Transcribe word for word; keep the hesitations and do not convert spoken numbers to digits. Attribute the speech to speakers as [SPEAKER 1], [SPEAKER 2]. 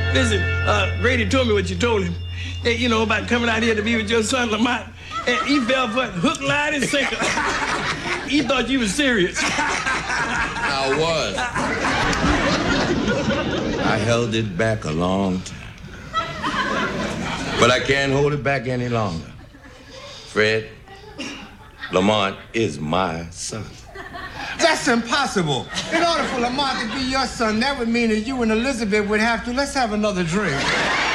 [SPEAKER 1] Listen, uh, Grady told me what you told him. Hey, you know, about coming out here to be with your son, Lamont. And he fell for it, hook, line, and sinker. He thought you was serious.
[SPEAKER 2] I was. I held it back a long time. But I can't hold it back any longer. Fred, Lamont is my son.
[SPEAKER 3] That's impossible. In order for Lamont to be your son, that would mean that you and Elizabeth would have to, let's have another drink.